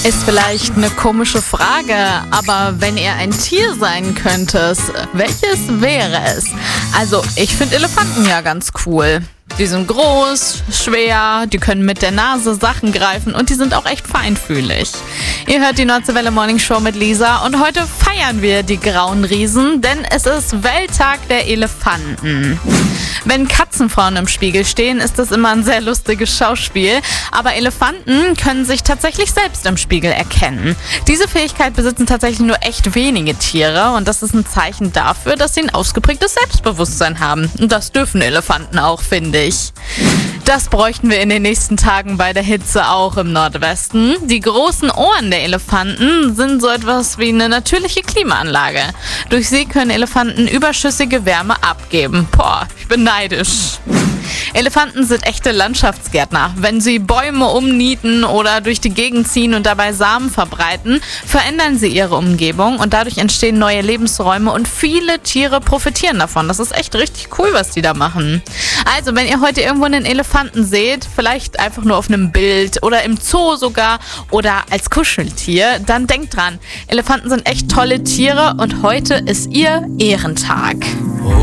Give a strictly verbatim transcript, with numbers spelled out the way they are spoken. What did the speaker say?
Ist vielleicht eine komische Frage, aber wenn ihr ein Tier sein könntet, welches wäre es? Also, ich finde Elefanten ja ganz cool. Die sind groß, schwer, die können mit der Nase Sachen greifen und die sind auch echt feinfühlig. Ihr hört die Nordseewelle Morning Show mit Lisa und heute feiern wir die grauen Riesen, denn es ist Welttag der Elefanten. Wenn Katzenfrauen im Spiegel stehen, ist das immer ein sehr lustiges Schauspiel, aber Elefanten können sich tatsächlich selbst im Spiegel erkennen. Diese Fähigkeit besitzen tatsächlich nur echt wenige Tiere und das ist ein Zeichen dafür, dass sie ein ausgeprägtes Selbstbewusstsein haben. Und das dürfen Elefanten auch, finde ich. Das bräuchten wir in den nächsten Tagen bei der Hitze auch im Nordwesten. Die großen Ohren der Elefanten sind so etwas wie eine natürliche Klimaanlage. Durch sie können Elefanten überschüssige Wärme abgeben. Boah, ich bin neidisch. Elefanten sind echte Landschaftsgärtner. Wenn sie Bäume umnieten oder durch die Gegend ziehen und dabei Samen verbreiten, verändern sie ihre Umgebung und dadurch entstehen neue Lebensräume und viele Tiere profitieren davon. Das ist echt richtig cool, was die da machen. Also, wenn ihr heute irgendwo einen Elefanten seht, vielleicht einfach nur auf einem Bild oder im Zoo sogar oder als Kuscheltier, dann denkt dran, Elefanten sind echt tolle Tiere und heute ist ihr Ehrentag.